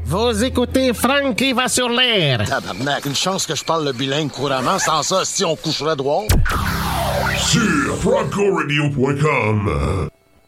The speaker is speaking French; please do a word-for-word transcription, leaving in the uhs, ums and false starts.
Vous écoutez Frankie va sur l'air. Tabarnak, une chance que je parle le bilingue couramment. Sans ça, si on coucherait droit. Sur franco radio point com.